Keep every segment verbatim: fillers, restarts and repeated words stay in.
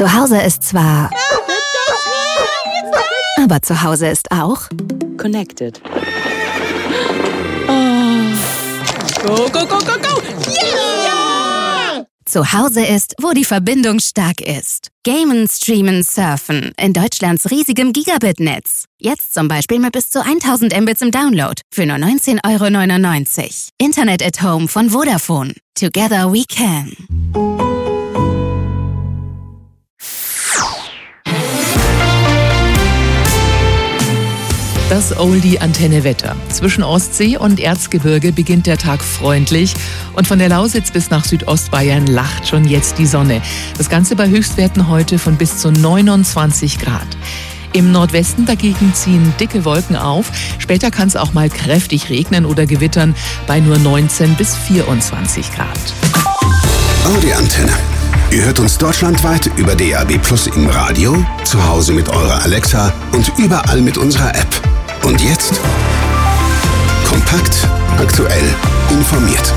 Zu Hause ist zwar... Aber zu Hause ist auch... Connected. Go, go, go, go, go! Yeah! Zu Hause ist, wo die Verbindung stark ist. Gamen, Streamen, Surfen in Deutschlands riesigem Gigabit-Netz. Jetzt zum Beispiel mit bis zu tausend Mbits im Download für nur neunzehn Euro neunundneunzig. Internet at Home von Vodafone. Together we can. Das Oldie-Antenne-Wetter. Zwischen Ostsee und Erzgebirge beginnt der Tag freundlich und von der Lausitz bis nach Südostbayern lacht schon jetzt die Sonne. Das Ganze bei Höchstwerten heute von bis zu neunundzwanzig Grad. Im Nordwesten dagegen ziehen dicke Wolken auf. Später kann es auch mal kräftig regnen oder gewittern bei nur neunzehn bis vierundzwanzig Grad. Audi-Antenne. Ihr hört uns deutschlandweit über D A B Plus im Radio, zu Hause mit eurer Alexa und überall mit unserer App. Und jetzt kompakt, aktuell, informiert.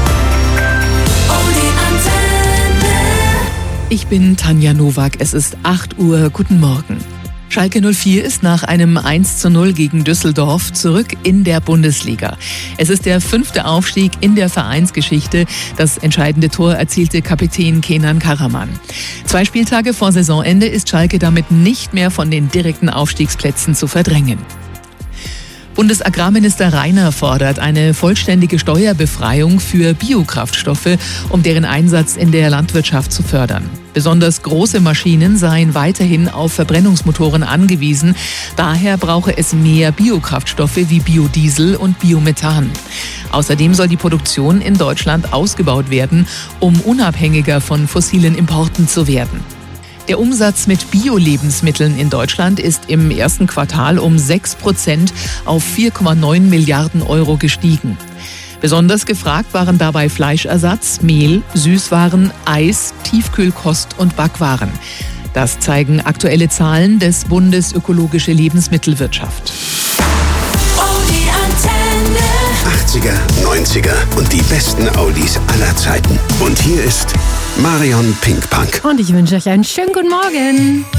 Ich bin Tanja Nowak, es ist acht Uhr, guten Morgen. Schalke null vier ist nach einem eins zu null gegen Düsseldorf zurück in der Bundesliga. Es ist der fünfte Aufstieg in der Vereinsgeschichte. Das entscheidende Tor erzielte Kapitän Kenan Karaman. Zwei Spieltage vor Saisonende ist Schalke damit nicht mehr von den direkten Aufstiegsplätzen zu verdrängen. Bundesagrarminister Rainer fordert eine vollständige Steuerbefreiung für Biokraftstoffe, um deren Einsatz in der Landwirtschaft zu fördern. Besonders große Maschinen seien weiterhin auf Verbrennungsmotoren angewiesen. Daher brauche es mehr Biokraftstoffe wie Biodiesel und Biomethan. Außerdem soll die Produktion in Deutschland ausgebaut werden, um unabhängiger von fossilen Importen zu werden. Der Umsatz mit Bio-Lebensmitteln in Deutschland ist im ersten Quartal um sechs Prozent auf vier Komma neun Milliarden Euro gestiegen. Besonders gefragt waren dabei Fleischersatz, Mehl, Süßwaren, Eis, Tiefkühlkost und Backwaren. Das zeigen aktuelle Zahlen des Bundes Ökologische Lebensmittelwirtschaft. achtziger, neunziger und die besten Audis aller Zeiten. Und hier ist Marion Pinkpunk. Und ich wünsche euch einen schönen guten Morgen.